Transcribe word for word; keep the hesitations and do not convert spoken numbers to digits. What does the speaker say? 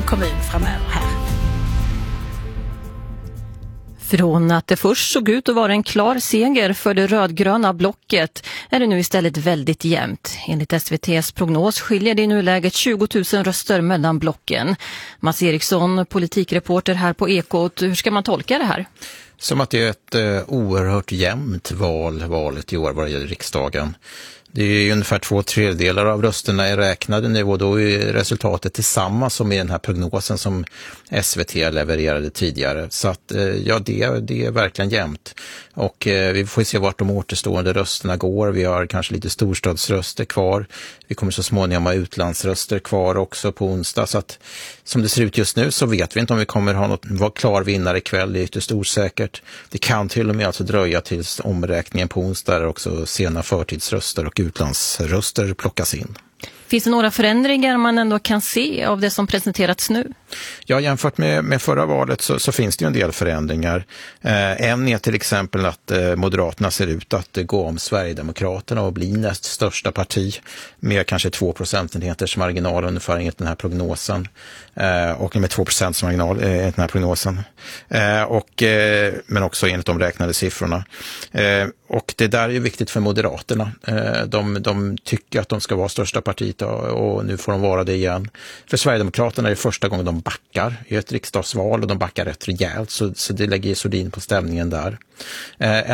kommun framöver här. Från att det först såg ut att vara en klar seger för det rödgröna blocket är det nu istället väldigt jämnt. Enligt S V T:s prognos skiljer det i nuläget tjugo tusen röster mellan blocken. Mats Eriksson, politikreporter här på Ekot, hur ska man tolka det här? Som att det är ett eh, oerhört jämnt val, valet i år vad det gäller riksdagen. Det är ungefär två tredjedelar av rösterna är räknade nu och då är resultatet tillsammans som i den här prognosen som S V T levererade tidigare. Så att ja, det, det är verkligen jämnt. Och eh, vi får se vart de återstående rösterna går. Vi har kanske lite storstadsröster kvar. Vi kommer så småningom ha utlandsröster kvar också på onsdag. Så att som det ser ut just nu så vet vi inte om vi kommer ha något vara klar vinnare ikväll. Det är ytterst osäkert. Det kan till och med alltså dröja tills omräkningen på onsdag där också sena förtidsröster och utlandsröster plockas in. Finns det några förändringar man ändå kan se av det som presenterats nu? Ja, jämfört med, med förra valet så, så finns det ju en del förändringar. Eh, en är till exempel att eh, Moderaterna ser ut att eh, gå om Sverigedemokraterna och bli näst största parti med kanske två procentenheters marginal ungefär enligt den här prognosen. Eh, och med två procents marginal eh, enligt den här prognosen. Eh, och, eh, men också enligt de räknade siffrorna. Eh, och det där är ju viktigt för Moderaterna. Eh, de, de tycker att de ska vara största partiet och nu får de vara det igen. För Sverigedemokraterna är det första gången de backar i ett riksdagsval och de backar rätt rejält så, så det lägger ju sordin på stämningen där. Eh,